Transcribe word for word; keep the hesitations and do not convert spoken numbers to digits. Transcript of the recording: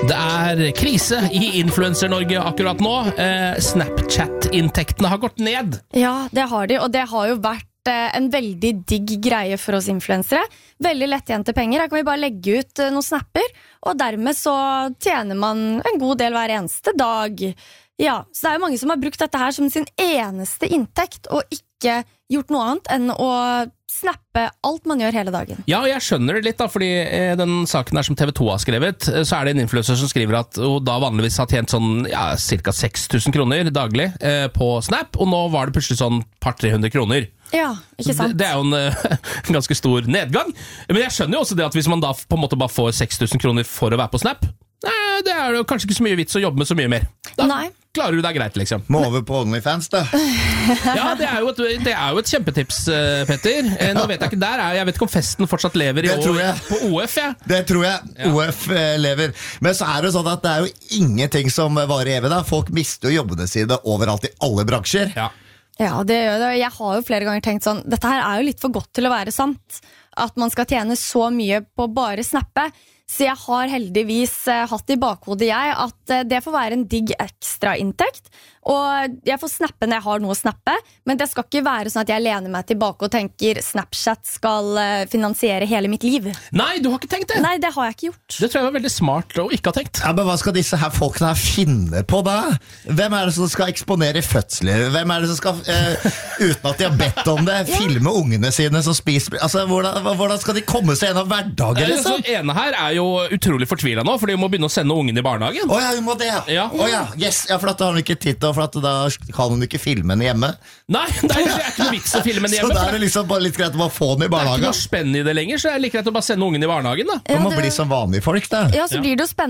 Det er krise i Influencer-Norge akkurat nå. Eh, Snapchat-inntektene har gått ned. Ja, det har de, og det har jo vært eh, en veldig digg greie for oss influencere. Veldig lettjente penger. Her kan vi bare legge ut eh, noen snapper, og dermed så tjener man en god del hver eneste dag. Ja, så det er jo mange som har brukt dette her som sin eneste inntekt, og ikke gjort noe annet enn å snappe alt man gjør hele dagen. Ja, og jeg skjønner det litt da, fordi eh, den saken her som T V to har skrevet, eh, så er det en influencer som skriver at hun da vanligvis har tjent sånn, ja, cirka seks tusen kroner daglig eh, på Snap, og nå var det plutselig sånn par tre hundre kroner. Ja, ikke sant? Det, det er jo en, en ganske stor nedgang. Men jeg skjønner jo også det at hvis man da på en måte bare får seks tusen kroner for å være på Snap, nei, det er jo kanskje ikke så mye vits å jobbe med så mye mer. Da Nei. klarer du deg greit, liksom. Må over på OnlyFans, da. Ja, det er jo et, det er jo et kjempetips, eh, Petter. Eh, Nå vet jeg ikke der, er- jeg vet ikke om festen fortsatt lever i Det tror år, jeg. på O F, ja. Det tror jeg O F eh, lever. Men så er det sånn at det er jo ingenting som varer evig da. Folk mister jo jobbene sine overalt i alle bransjer. Ja. Ja, det gjør det. Jeg har jo flere ganger tenkt sånn, dette her er jo litt for godt til å være sant. At man skal tjene så mye på bare snappe. Så jeg har heldigvis eh, hatt i bakhodet jeg at eh, det får være en digg ekstra inntekt. Og jeg får snappe når jeg har noe å snappe, men det skal ikke være sånn at jeg lener meg tilbake og tenker Snapchat skal eh, finansiere hele mitt liv. Nei, du har ikke tenkt det. Nei, det har jeg ikke gjort. Det tror jeg var veldig smart å ikke ha tenkt. Ja, men hva skal disse her folkene her finne på da? Hvem er det som skal eksponere fødsler? Hvem er det som skal, eh, uten at de har bedt om det, filme ungene sine som spiser? Altså, hvordan, hvordan skal de komme seg gjennom hverdagen, Eh, liksom? Så ene her er jo utrolig fortvilet nå, fordi hun må begynne å sende ungen i barnehagen. Åja, hun må det, ja. Ja. Åja, yes, ja, for at da har hun ikke tid til, for at da kan hun ikke filme henne hjemme. Nei, det er, det er ikke noe vits å filme den Så hjemme. da for er det liksom bare litt greit å bare få henne i Det er ikke barnehagen. noe spenn i det lenger, så det er like greit å bare sende ungen i barnehagen da. Hun må Ja, det- bli som vanlige folk, da. Ja, så Ja. blir det jo spennende